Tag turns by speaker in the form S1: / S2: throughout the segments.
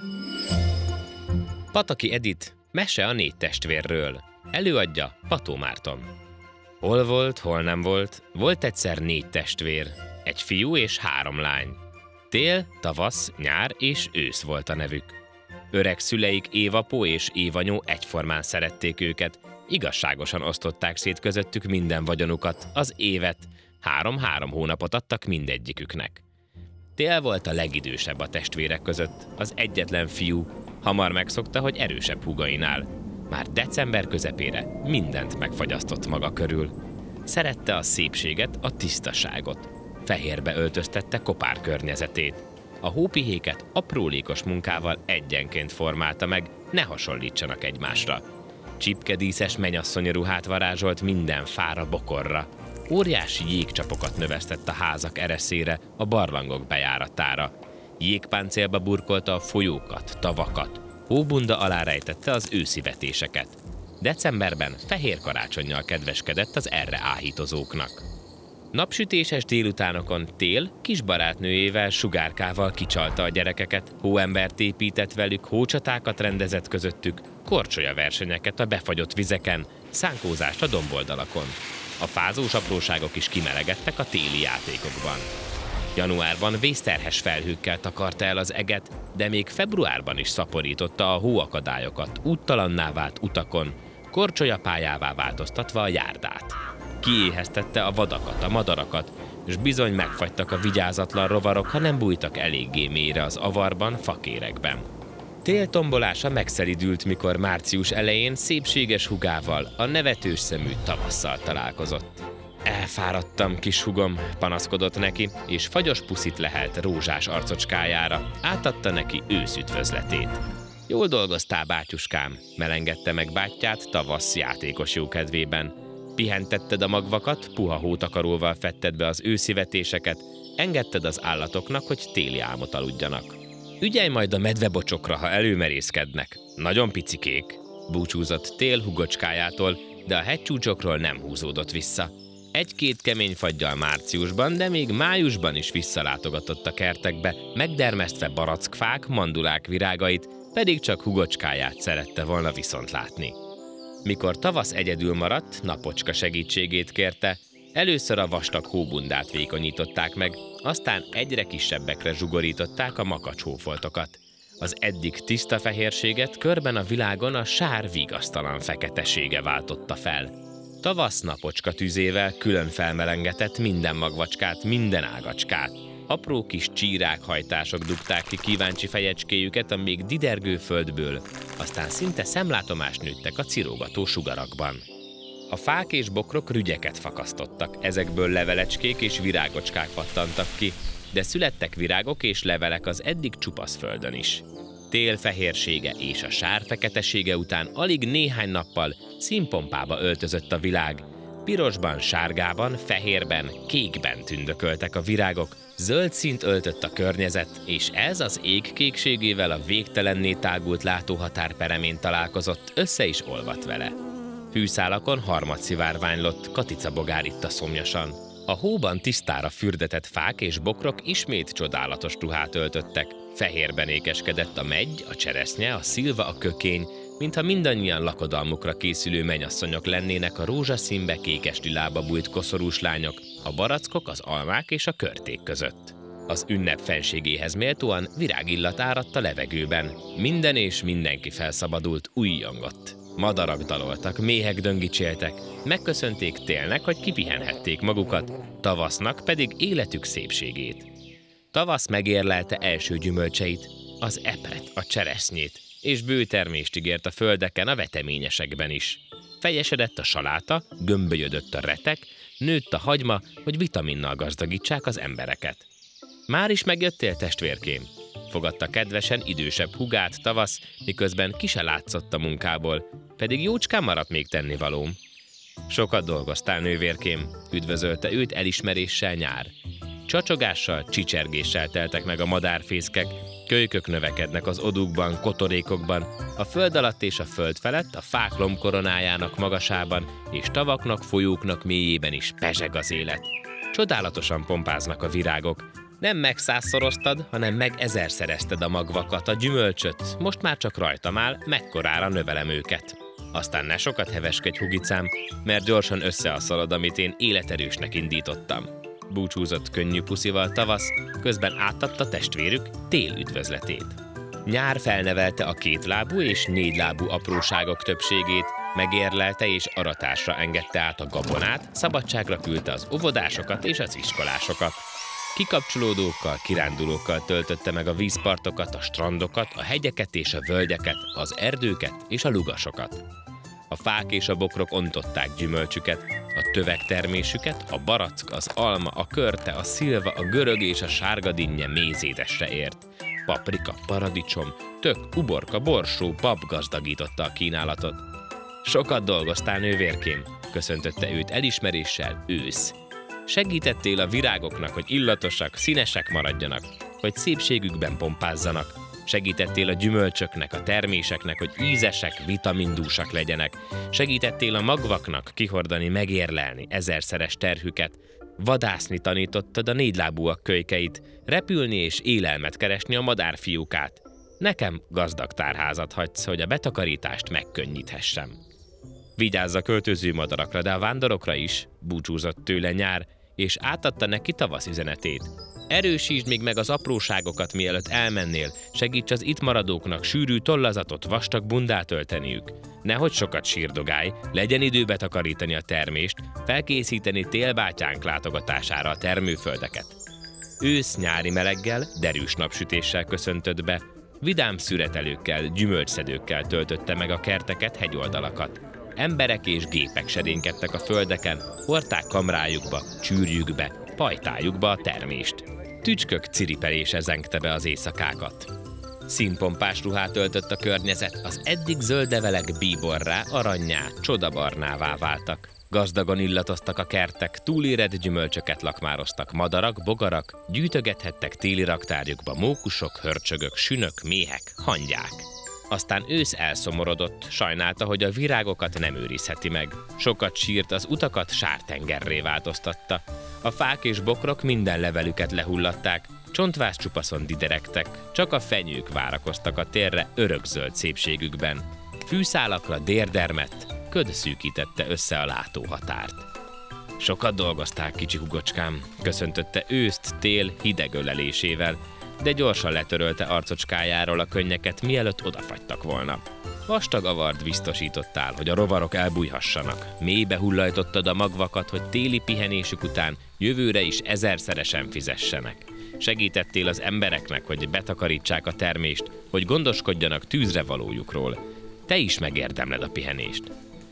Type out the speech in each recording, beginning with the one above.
S1: Pataki Edit, mese a 4 testvérről. Előadja Pató Márton. Hol volt, hol nem volt, volt egyszer 4 testvér, egy fiú és 3 lány. Tél, tavasz, nyár és ősz volt a nevük. Öreg szüleik Évapó és Évanyó egyformán szerették őket, igazságosan osztották szét közöttük minden vagyonukat, az évet, 3-3 hónapot adtak mindegyiküknek. Tél volt a legidősebb a testvérek között, az egyetlen fiú, hamar megszokta, hogy erősebb húgainál. Már december közepére mindent megfagyasztott maga körül. Szerette a szépséget, a tisztaságot. Fehérbe öltöztette kopár környezetét. A hópihéket aprólékos munkával egyenként formálta meg, ne hasonlítsanak egymásra. Csipkedíszes mennyasszonyi ruhát varázsolt minden fára, bokorra. Óriási jégcsapokat növesztett a házak ereszére, a barlangok bejáratára. Jégpáncélba burkolta a folyókat, tavakat. Hóbunda alá rejtette az őszi vetéseket. Decemberben fehér karácsonnyal kedveskedett az erre áhítozóknak. Napsütéses délutánokon Tél kis barátnőjével, Sugárkával kicsalta a gyerekeket, hóembert épített velük, hócsatákat rendezett közöttük, korcsolya versenyeket a befagyott vizeken, szánkózást a domboldalakon. A fázós apróságok is kimelegedtek a téli játékokban. Januárban vészterhes felhőkkel takarta el az eget, de még februárban is szaporította a hóakadályokat, úttalanná vált utakon, korcsolyapályává változtatva a járdát. Kiéheztette a vadakat, a madarakat, és bizony megfagytak a vigyázatlan rovarok, ha nem bújtak eléggé mélyre az avarban, fakérekben. Tél tombolása megszelidült, mikor március elején szépséges hugával, a nevetős szemű Tavasszal találkozott. Elfáradtam, kis hugom, panaszkodott neki, és fagyos puszit lehelt rózsás arcocskájára, átadta neki őszüdvözletét. Jól dolgoztál, bátyuskám, melengedte meg bátyját Tavasz játékos jókedvében. Pihentetted a magvakat, puha hótakaróval fetted be az őszi vetéseket, engedted az állatoknak, hogy téli álmot aludjanak. Ügyelj majd a medvebocsokra, ha előmerészkednek. Nagyon picikék, búcsúzott Tél hugocskájától, de a hegycsúcsokról nem húzódott vissza. 1-2 kemény faggyal márciusban, de még májusban is visszalátogatott a kertekbe, megdermesztve barackfák, mandulák virágait, pedig csak hugocskáját szerette volna viszont látni. Mikor Tavasz egyedül maradt, Napocska segítségét kérte, először a vastag hóbundát vékonyították meg, aztán egyre kisebbekre zsugorították a makacshófoltokat. Az eddig tiszta fehérséget körben a világon a sár vigasztalan feketesége váltotta fel. Tavasz Napocska tüzével külön felmelengetett minden magvacskát, minden ágacskát. Apró kis csírákhajtások dugták ki kíváncsi fejecskéjüket a még didergő földből, aztán szinte szemlátomást nőttek a cirógató sugarakban. A fák és bokrok rügyeket fakasztottak, ezekből levelecskék és virágocskák pattantak ki, de születtek virágok és levelek az eddig csupasz földön is. Tél fehérsége és a sár feketesége után alig néhány nappal színpompába öltözött a világ. Pirosban, sárgában, fehérben, kékben tündököltek a virágok, zöld színt öltött a környezet, és ez az ég kékségével a végtelenné tágult látóhatár peremén találkozott, össze is olvadt vele. Hűszálakon harmadszivárványlott, katicabogár itta szomjasan. A hóban tisztára fürdetett fák és bokrok ismét csodálatos ruhát öltöttek. Fehérben ékeskedett a meggy, a cseresznye, a szilva, a kökény, mintha mindannyian lakodalmukra készülő mennyasszonyok lennének a rózsaszínbe kékes lilába bújt koszorús lányok, a barackok, az almák és a körték között. Az ünnep fenségéhez méltóan virágillat áradt a levegőben. Minden és mindenki felszabadult, újjongott. Madarak daloltak, méhek döngicséltek, megköszönték Télnek, hogy kipihenhették magukat, Tavasznak pedig életük szépségét. Tavasz megérlelte első gyümölcseit, az epret, a cseresznyét, és bő termést ígért a földeken, a veteményesekben is. Fejesedett a saláta, gömbölyödött a retek, nőtt a hagyma, hogy vitaminnal gazdagítsák az embereket. Már is megjöttél, testvérkém? Fogadta kedvesen idősebb hugát Tavasz, miközben ki se látszott a munkából, pedig jócskán maradt még tennivalóm. Sokat dolgoztál, nővérkém, üdvözölte őt elismeréssel Nyár. Csacsogással, csicsergéssel teltek meg a madárfészkek, kölykök növekednek az odúkban, kotorékokban, a föld alatt és a föld felett, a fák lombkoronájának magasában, és tavaknak, folyóknak mélyében is pezseg az élet. Csodálatosan pompáznak a virágok, Nem megszázszoroztad, hanem meg ezerszerezted a magvakat, a gyümölcsöt, most már csak rajtam áll, mekkorára növelem őket. Aztán ne sokat heveskedj, hugicám, mert gyorsan összeasszalod, amit én életerősnek indítottam. Búcsúzott könnyű puszival Tavasz, közben átadta testvérük Tél üdvözletét. Nyár felnevelte a kétlábú és négylábú apróságok többségét, megérlelte és aratásra engedte át a gabonát, szabadságra küldte az óvodásokat és az iskolásokat. Kikapcsolódókkal, kirándulókkal töltötte meg a vízpartokat, a strandokat, a hegyeket és a völgyeket, az erdőket és a lugasokat. A fák és a bokrok ontották gyümölcsüket, a tövegtermésüket, a barack, az alma, a körte, a szilva, a görög és a sárga dinnye mézédesre ért. Paprika, paradicsom, tök, uborka, borsó, bab gazdagította a kínálatot. Sokat dolgoztál, nővérkém, köszöntötte őt elismeréssel Ősz. Segítettél a virágoknak, hogy illatosak, színesek maradjanak, hogy szépségükben pompázzanak. Segítettél a gyümölcsöknek, a terméseknek, hogy ízesek, vitamindúsak legyenek. Segítettél a magvaknak kihordani, megérlelni ezerszeres terhüket. Vadászni tanítottad a négylábúak kölykeit, repülni és élelmet keresni a madárfiúkát. Nekem gazdag tárházat hagysz, hogy a betakarítást megkönnyíthessem. Vigyázz a költöző madarakra, de a vándorokra is, búcsúzott tőle Nyár, és átadta neki Tavasz üzenetét. Erősítsd még meg az apróságokat, mielőtt elmennél, segíts az itt maradóknak sűrű tollazatot, vastag bundát ölteniük. Nehogy sokat sírdogálj, legyen idő betakarítani a termést, felkészíteni Télbátyánk látogatására a termőföldeket. Ősz-nyári meleggel, derűs napsütéssel köszöntött be, vidám szüretelőkkel, gyümölcsszedőkkel töltötte meg a kerteket, hegyoldalakat. Emberek és gépek sedénkedtek a földeken, hordták kamrájukba, csűrjükbe, pajtájukba a termést. Tücskök ciripelése zengte be az éjszakákat. Színpompás ruhát öltött a környezet, az eddig zöldevelek bíborrá, aranyá, csodabarnává váltak. Gazdagon illatoztak a kertek, túlérett gyümölcsöket lakmároztak madarak, bogarak, gyűjtögethettek téli raktárjukba mókusok, hörcsögök, sünök, méhek, hangyák. Aztán Ősz elszomorodott, sajnálta, hogy a virágokat nem őrizheti meg. Sokat sírt, az utakat sártengerré változtatta. A fák és bokrok minden levelüket lehullatták, csontváz csupaszon dideregtek, csak a fenyők várakoztak a térre örökzöld szépségükben. Fűszálakra dérdermett, köd szűkítette össze a látóhatárt. Sokat dolgozták, kicsi hugocskám, köszöntötte Őszt Tél hideg ölelésével, de gyorsan letörölte arcocskájáról a könnyeket, mielőtt odafagytak volna. Vastag avart biztosítottál, hogy a rovarok elbújhassanak. Mélybe hullajtottad a magvakat, hogy téli pihenésük után jövőre is ezerszeresen fizessenek. Segítettél az embereknek, hogy betakarítsák a termést, hogy gondoskodjanak tűzre valójukról. Te is megérdemled a pihenést.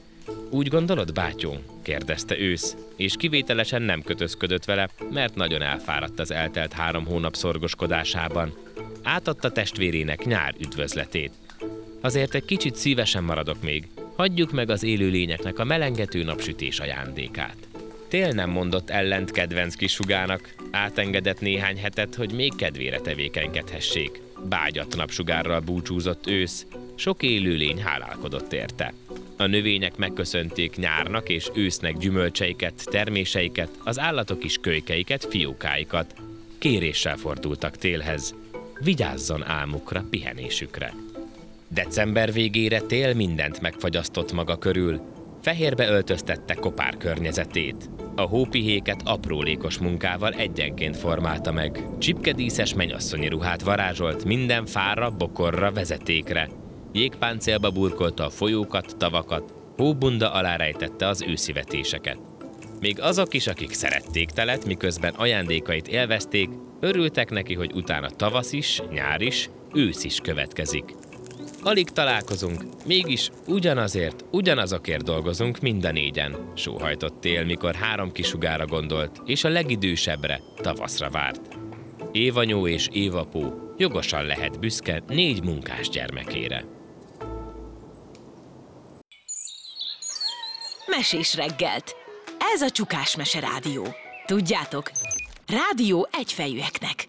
S1: Úgy gondolod, bátyó? Kérdezte Ősz, és kivételesen nem kötözködött vele, mert nagyon elfáradt az eltelt 3 hónap szorgoskodásában. Átadta testvérének Nyár üdvözletét. Azért egy kicsit szívesen maradok még, hagyjuk meg az élőlényeknek a melengető napsütés ajándékát. Tél nem mondott ellent kedvenc kis sugának, átengedett néhány hetet, hogy még kedvére tevékenykedhessék. Bágyat napsugárral búcsúzott Ősz, sok élőlény hálálkodott érte. A növények megköszönték Nyárnak és Ősznek gyümölcseiket, terméseiket, az állatok is kölykeiket, fiókáikat. Kéréssel fordultak Télhez. Vigyázzon álmukra, pihenésükre. December végére Tél mindent megfagyasztott maga körül. Fehérbe öltöztette kopár környezetét. A hópihéket aprólékos munkával egyenként formálta meg. Csipkedíszes mennyasszonyi ruhát varázsolt minden fára, bokorra, vezetékre. Jégpáncélba burkolta a folyókat, tavakat, hóbunda alá rejtette az őszi vetéseket. Még azok is, akik szerették Telet, miközben ajándékait élvezték, örültek neki, hogy utána tavasz is, nyár is, ősz is következik. Alig találkozunk, mégis ugyanazokért dolgozunk mind a négyen, sóhajtott Tél, mikor 3 kisugára gondolt, és a legidősebbre, Tavaszra várt. Évanyó és évapó jogosan lehet büszke 4 munkás gyermekére.
S2: Mesés reggelt. Ez a Csukás Mese Rádió. Tudjátok, rádió egyfejűeknek.